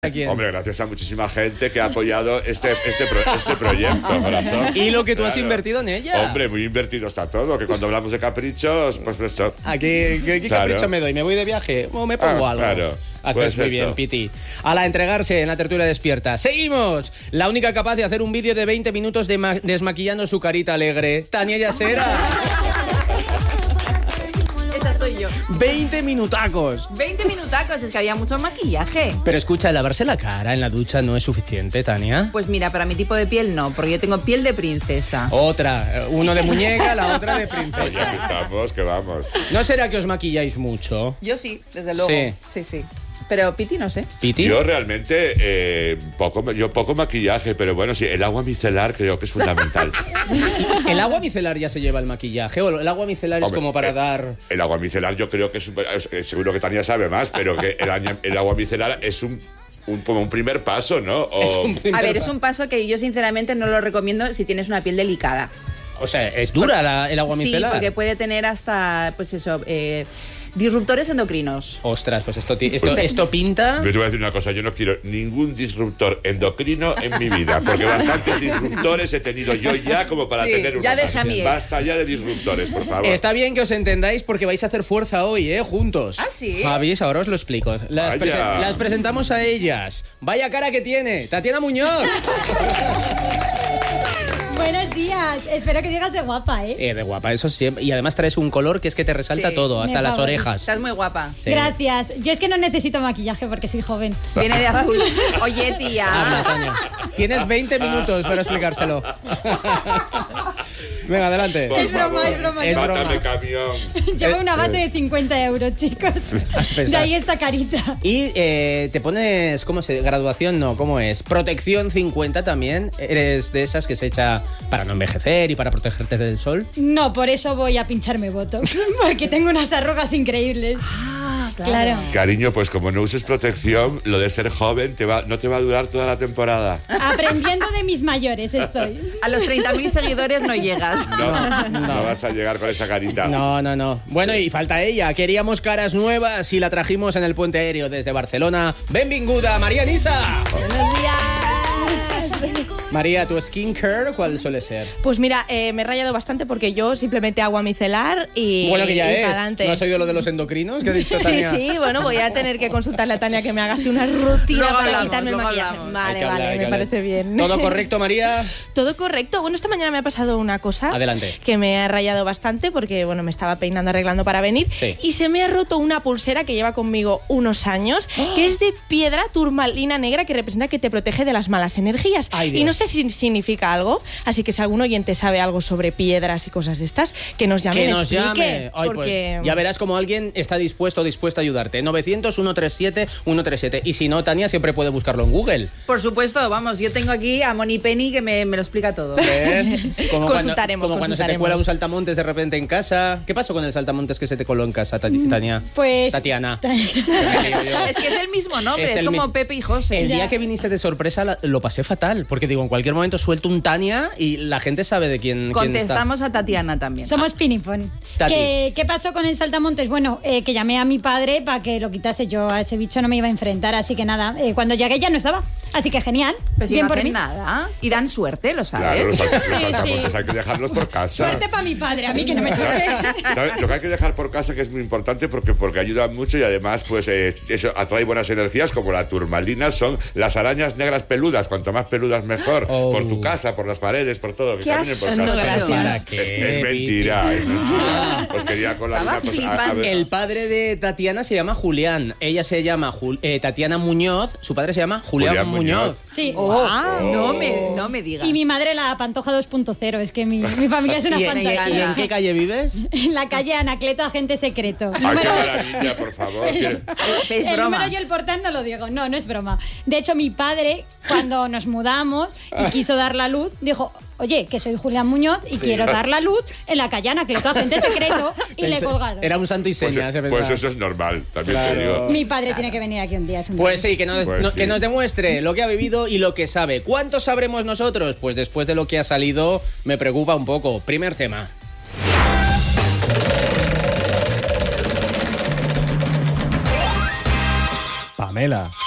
Hombre, gracias a muchísima gente que ha apoyado este proyecto, corazón. Y lo que tú has invertido en ella. Hombre, muy invertido está todo, que cuando hablamos de caprichos, pues esto. ¿A qué capricho me doy? ¿Me voy de viaje o me pongo algo? Claro. Haces Pues muy eso. bien, Piti. A la entregarse en la tertulia despierta. ¡Seguimos! La única capaz de hacer un vídeo de 20 minutos desmaquillando su carita alegre, Tania Yasera. Esa soy yo. 20 minutacos. 20 minutacos, es que había mucho maquillaje. Pero escucha, lavarse la cara en la ducha no es suficiente, Tania. Pues mira, para mi tipo de piel no, porque yo tengo piel de princesa. Otra, uno de muñeca, la otra de Pues princesa. ya estamos, que vamos. ¿No será que os maquilláis mucho? Yo sí, desde luego. Sí. Sí. Pero Piti no sé. ¿Piti? Yo realmente, poco maquillaje, pero bueno, sí, el agua micelar creo que es fundamental. ¿El agua micelar ya se lleva el maquillaje? ¿O el agua micelar es Hombre, como para dar...? El agua micelar yo creo que seguro que Tania sabe más, pero que el agua micelar es como un primer paso, ¿no? A ver, es un paso que yo sinceramente no lo recomiendo si tienes una piel delicada. O sea, ¿es dura el agua micelar? Sí, porque puede tener hasta, pues eso, disruptores endocrinos. Ostras, pues esto pinta... Yo te voy a decir una cosa, yo no quiero ningún disruptor endocrino en mi vida, porque bastantes disruptores he tenido yo ya como para tener uno ya más. deja mi ex. Basta ya de disruptores, por favor. Está bien que os entendáis porque vais a hacer fuerza hoy, juntos. ¿Ah, sí? Javis, ahora os lo explico. Las presentamos a ellas. Vaya cara que tiene, Tatiana Muñoz. Buenos días, espero que digas de guapa, ¿eh? De guapa, eso siempre. Y además traes un color que es que te resalta Sí, todo, hasta me las favorece. orejas. Estás muy guapa. Sí. Gracias. Yo es que no necesito maquillaje porque soy joven. Viene de azul. Oye, Habla, tía. Tania. Tienes 20 minutos para explicárselo. Venga, adelante. Por Es broma, favor, es broma. Es mátame, broma. camión. Llevo una base de 50 euros, chicos. De ahí esta carita. Y te pones, ¿cómo se? Graduación, no, ¿cómo es? Protección 50 también. ¿Eres de esas que se echa para no envejecer y para protegerte del sol? No, por eso voy a pincharme botox. Porque tengo unas arrugas increíbles. Claro. Cariño, pues como no uses protección, lo de ser joven no te va a durar toda la temporada. Aprendiendo de mis mayores estoy. A los 30.000 seguidores no llegas. No vas a llegar con esa carita. No. Bueno, y falta ella. Queríamos caras nuevas y la trajimos en el puente aéreo desde Barcelona. ¡Benvinguda, María Nisa! Buenos días. María, ¿tu skincare cuál suele ser? Pues mira, me he rayado bastante porque yo simplemente agua micelar y Bueno, que ya y es. pa'lante. ¿No has oído lo de los endocrinos que ha dicho Sí, Tania? sí, bueno, voy a tener que consultarle a Tania que me haga así una rutina Luego para hablamos, quitarme el luego maquillaje. hablamos. Hay Vale, que hablar, hay vale, que me hablar. parece bien. ¿Todo correcto, María? Todo correcto. Bueno, esta mañana me ha pasado una cosa. Adelante. Que me ha rayado bastante porque, bueno, me estaba peinando, arreglando para venir. Sí. Y se me ha roto una pulsera que lleva conmigo unos años, que es de piedra turmalina negra que representa que te protege de las malas energías. Ay, Dios. Y no sé si significa algo, así que si algún oyente sabe algo sobre piedras y cosas de estas, que nos llame. Que y me nos explique, llame. Ay, porque... pues, ya verás como alguien está dispuesto o dispuesta a ayudarte. 900-137-137. Y si no, Tania siempre puede buscarlo en Google. Por supuesto, vamos, yo tengo aquí a Moni Penny que me lo explica todo. ¿Ves? Como Consultaremos, cuando se te cuela un saltamontes de repente en casa. ¿Qué pasó con el saltamontes que se te coló en casa, Tania? Pues... Tatiana. Es que es el mismo nombre, Es es el como mi- Pepe y José. El día que viniste de sorpresa lo pasé fatal. Porque digo, en cualquier momento suelto un Tania y la gente sabe de quién está. Contestamos a Tatiana también. Somos pinipón. Tati. ¿Qué pasó con el saltamontes? Bueno, que llamé a mi padre para que lo quitase. Yo a ese bicho no me iba a enfrentar, así que nada. Cuando llegué ya no estaba. Así que genial. Pues si Bien no por hacen mí. nada. Y dan suerte, lo sabes. Claro, los Sí. saltamontes hay que dejarlos por casa. Suerte para mi padre, a mí que no me toque. ¿Sabes? Lo que hay que dejar por casa, que es muy importante porque ayuda mucho y además pues eso atrae buenas energías, como la turmalina son las arañas negras peludas. Cuanto más peludas mejor. Oh. Por tu casa, por las paredes, por todo. Que Qué caminen por asco, casa. gracias. ¿Para qué, Es mentira, es mentira. Os quería con la Estaba una cosa. flipando. El padre de Tatiana se llama Julián. Ella se llama Tatiana Muñoz. Su padre se llama Julián Julián Muñoz. Muñoz. Sí. No me digas. Y mi madre la Pantoja 2.0. Es que mi familia es una ¿Y fantasía. en qué calle vives? En la calle Anacleto, agente secreto. Ay, qué maravilla, por favor. Es el broma. número y el portal no lo digo, no es broma. De hecho, mi padre, cuando nos mudamos y quiso dar la luz, dijo, oye, que soy Julián Muñoz y quiero dar la luz en la calle Anacleto, agente secreto, y le colgaron. Era un santo y Pues, señas, pues eso es normal, también Claro. te digo. Mi padre tiene que venir aquí un día. Es un Pues día. sí, que nos, Pues sí. que nos demuestre lo que ha vivido y lo que sabe. ¿Cuánto sabremos nosotros? Pues después de lo que ha salido, me preocupa un poco. Primer tema. Pamela.